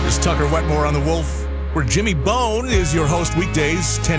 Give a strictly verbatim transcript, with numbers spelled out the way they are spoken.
Tucker Wetmore on The Wolf, where Jimmy Bone is your host weekdays, ten